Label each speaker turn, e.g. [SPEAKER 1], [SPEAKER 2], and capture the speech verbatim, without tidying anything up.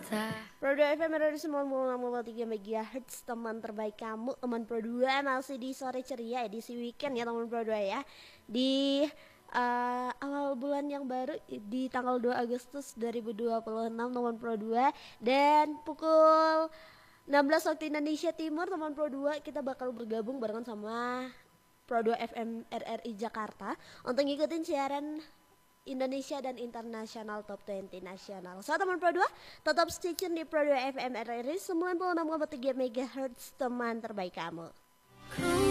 [SPEAKER 1] Pro dua F M R R I sembilan puluh enam koma tiga megahertz, teman terbaik kamu, teman Pro dua masih di sore ceria edisi weekend ya teman Pro dua ya. Di uh, awal bulan yang baru di tanggal dua Agustus dua ribu dua puluh enam teman Pro dua, dan pukul enam belas waktu Indonesia Timur teman Pro dua kita bakal bergabung barengan sama Pro dua F M R R I Jakarta untuk ngikutin siaran Indonesia dan internasional top dua puluh nasional. So teman Pro dua, tetap stay tune di Pro dua F M R R I sembilan puluh enam koma tiga megahertz, teman terbaik kamu.